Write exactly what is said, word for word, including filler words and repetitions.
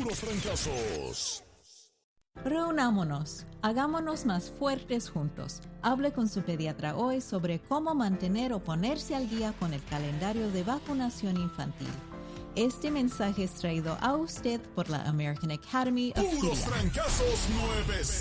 Puros fracasos. Reunámonos, hagámonos más fuertes juntos. Hable con su pediatra hoy sobre cómo mantener o ponerse al día con el calendario de vacunación infantil. Este mensaje es traído a usted por la American Academy of Puros Pediatrics. fracasos nueve